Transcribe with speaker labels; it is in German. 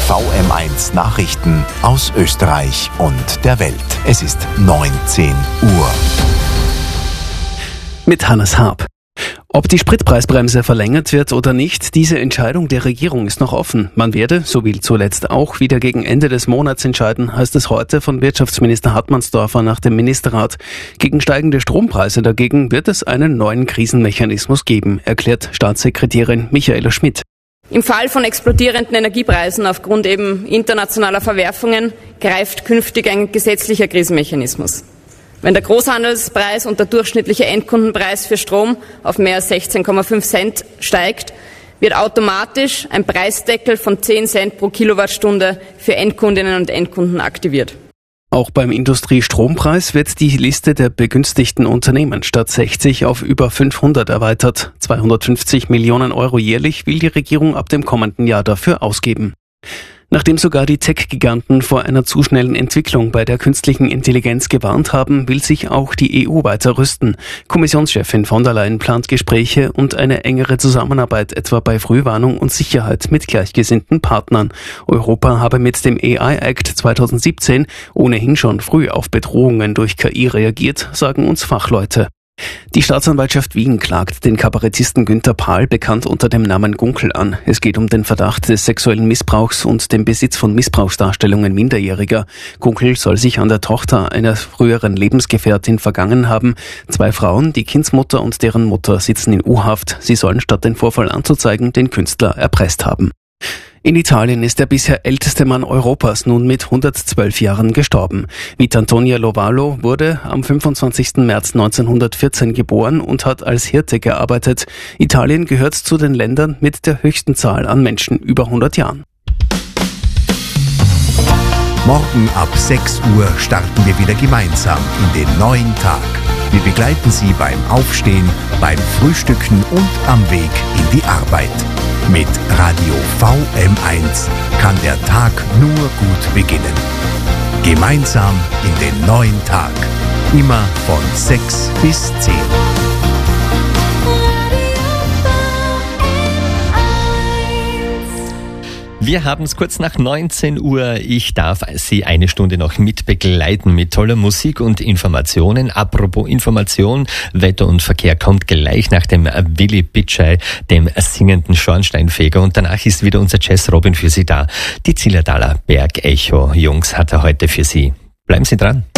Speaker 1: VM1 Nachrichten aus Österreich und der Welt. Es ist 19 Uhr.
Speaker 2: Mit Hannes Haab. Ob die Spritpreisbremse verlängert wird oder nicht, diese Entscheidung der Regierung ist noch offen. Man werde, so wie zuletzt auch, wieder gegen Ende des Monats entscheiden, heißt es heute von Wirtschaftsminister Hartmannsdorfer nach dem Ministerrat. Gegen steigende Strompreise dagegen wird es einen neuen Krisenmechanismus geben, erklärt Staatssekretärin Michaela Schmidt.
Speaker 3: Im Fall von explodierenden Energiepreisen aufgrund eben internationaler Verwerfungen greift künftig ein gesetzlicher Krisenmechanismus. Wenn der Großhandelspreis und der durchschnittliche Endkundenpreis für Strom auf mehr als 16,5 Cent steigt, wird automatisch ein Preisdeckel von 10 Cent pro Kilowattstunde für Endkundinnen und Endkunden aktiviert.
Speaker 2: Auch beim Industriestrompreis wird die Liste der begünstigten Unternehmen statt 60 auf über 500 erweitert. 250 Millionen Euro jährlich will die Regierung ab dem kommenden Jahr dafür ausgeben. Nachdem sogar die Tech-Giganten vor einer zu schnellen Entwicklung bei der künstlichen Intelligenz gewarnt haben, will sich auch die EU weiter rüsten. Kommissionschefin von der Leyen plant Gespräche und eine engere Zusammenarbeit etwa bei Frühwarnung und Sicherheit mit gleichgesinnten Partnern. Europa habe mit dem AI Act 2017 ohnehin schon früh auf Bedrohungen durch KI reagiert, sagen uns Fachleute. Die Staatsanwaltschaft Wien klagt den Kabarettisten Günther Pahl, bekannt unter dem Namen Gunkel, an. Es geht um den Verdacht des sexuellen Missbrauchs und den Besitz von Missbrauchsdarstellungen Minderjähriger. Gunkel soll sich an der Tochter einer früheren Lebensgefährtin vergangen haben. 2 Frauen, die Kindsmutter und deren Mutter, sitzen in U-Haft. Sie sollen statt den Vorfall anzuzeigen, den Künstler erpresst haben. In Italien ist der bisher älteste Mann Europas nun mit 112 Jahren gestorben. Vittorio Lovalo wurde am 25. März 1914 geboren und hat als Hirte gearbeitet. Italien gehört zu den Ländern mit der höchsten Zahl an Menschen über 100 Jahren.
Speaker 1: Morgen ab 6 Uhr starten wir wieder gemeinsam in den neuen Tag. Wir begleiten Sie beim Aufstehen, beim Frühstücken und am Weg in die Arbeit. Mit Radio VM1 kann der Tag nur gut beginnen. Gemeinsam in den neuen Tag. Immer von 6 bis 10.
Speaker 4: Wir haben es kurz nach 19 Uhr. Ich darf Sie eine Stunde noch mit begleiten mit toller Musik und Informationen. Apropos Information, Wetter und Verkehr kommt gleich nach dem Willi Bitschei, dem singenden Schornsteinfeger. Und danach ist wieder unser Jazz-Robin für Sie da. Die Zillertaler Bergecho Jungs hat er heute für Sie. Bleiben Sie dran.